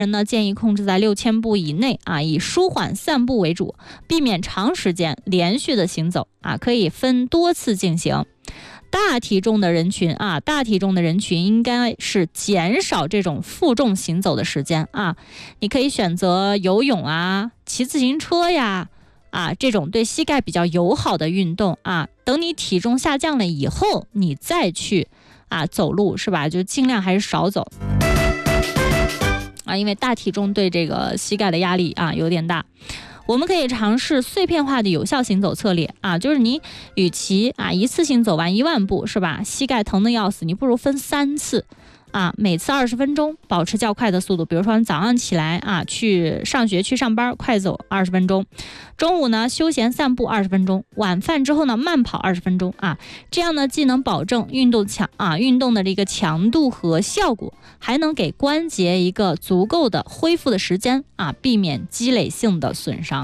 人呢建议控制在6000步以内啊，以舒缓散步为主，避免长时间连续的行走啊，可以分多次进行。大体重的人群应该是减少这种负重行走的时间啊，你可以选择游泳啊、骑自行车呀这种对膝盖比较友好的运动啊。等你体重下降了以后，你再去走路是吧？就尽量还是少走因为大体重对这个膝盖的压力有点大。我们可以尝试碎片化的有效行走策略就是你与其一次性走完10000步是吧？膝盖疼得要死，你不如分3次每次20分钟，保持较快的速度。比如说你早上起来去上学去上班，快走20分钟，中午呢休闲散步20分钟，晚饭之后呢慢跑20分钟这样呢既能保证运动的这个强度和效果，还能给关节一个足够的恢复的时间避免积累性的损伤。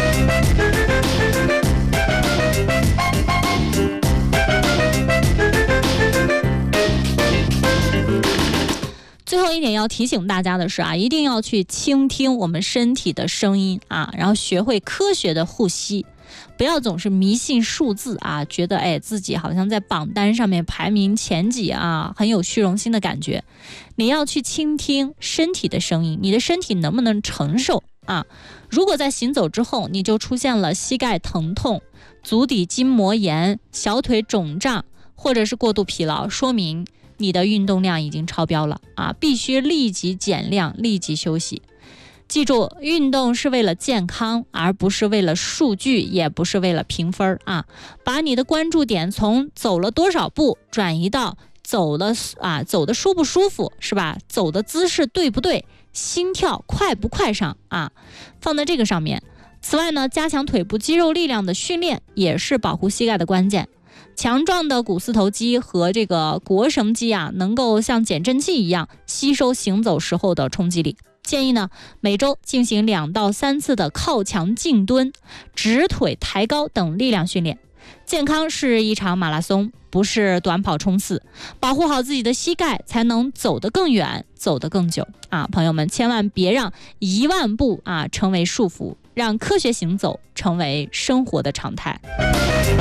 最后一点要提醒大家的是一定要去倾听我们身体的声音然后学会科学的呼吸，不要总是迷信数字觉得自己好像在榜单上面排名前几很有虚荣心的感觉。你要去倾听身体的声音，你的身体能不能承受如果在行走之后你就出现了膝盖疼痛、足底筋膜炎、小腿肿胀或者是过度疲劳，说明你的运动量已经超标了必须立即减量，立即休息。记住，运动是为了健康，而不是为了数据，也不是为了评分把你的关注点从走了多少步转移到走的舒不舒服是吧？走的姿势对不对？心跳快不快上放在这个上面。此外呢，加强腿部肌肉力量的训练也是保护膝盖的关键。强壮的股四头肌和这个腘绳肌能够像减震器一样吸收行走时候的冲击力。建议呢，每周进行2到3次的靠墙静蹲、直腿抬高等力量训练。健康是一场马拉松，不是短跑冲刺，保护好自己的膝盖，才能走得更远，走得更久朋友们千万别让10000步成为束缚，让科学行走成为生活的常态。